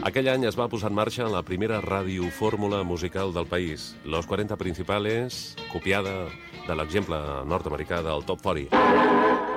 Aquell any es va posar en marxa la primera radiofórmula musical del país, Los 40 Principales, copiada de l'exemple nord-americà del Top 40.